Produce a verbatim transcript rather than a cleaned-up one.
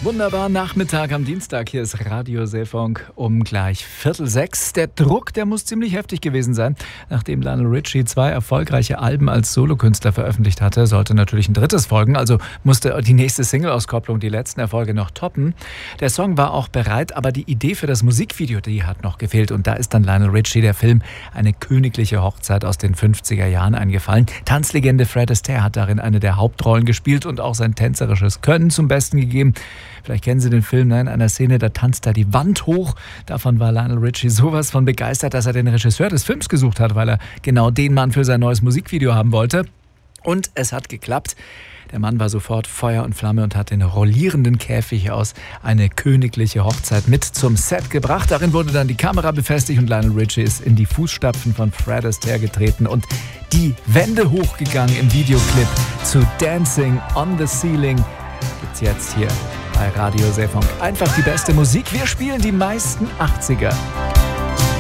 Wunderbar, Nachmittag am Dienstag. Hier ist Radio Seefunk um gleich Viertel sechs. Der Druck, der muss ziemlich heftig gewesen sein. Nachdem Lionel Richie zwei erfolgreiche Alben als Solokünstler veröffentlicht hatte, sollte natürlich ein drittes folgen. Also musste die nächste Single-Auskopplung die letzten Erfolge noch toppen. Der Song war auch bereit, aber die Idee für das Musikvideo, die hat noch gefehlt. Und da ist dann Lionel Richie der Film Eine königliche Hochzeit aus den fünfziger Jahren eingefallen. Tanzlegende Fred Astaire hat darin eine der Hauptrollen gespielt und auch sein tänzerisches Können zum Besten gegeben. Vielleicht kennen Sie den Film, ne? In einer Szene, da tanzt er die Wand hoch. Davon war Lionel Richie sowas von begeistert, dass er den Regisseur des Films gesucht hat, weil er genau den Mann für sein neues Musikvideo haben wollte. Und es hat geklappt. Der Mann war sofort Feuer und Flamme und hat den rollierenden Käfig aus Eine königliche Hochzeit mit zum Set gebracht. Darin wurde dann die Kamera befestigt und Lionel Richie ist in die Fußstapfen von Fred Astaire getreten und die Wände hochgegangen im Videoclip zu Dancing on the Ceiling. Gibt's jetzt hier bei Radio Seefunk. Einfach die beste Musik. Wir spielen die meisten achtziger.